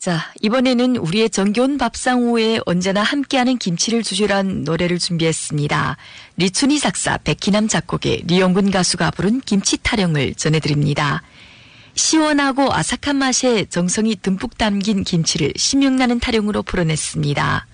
자, 이번에는 우리의 정겨운 밥상후에 언제나 함께하는 김치를 주시란 노래를 준비했습니다. 리춘희 작사, 백희남 작곡의 류영근 가수가 부른 김치 타령을 전해드립니다. 시원하고 아삭한 맛에 정성이 듬뿍 담긴 김치를 신명나는 타령으로 풀어냈습니다.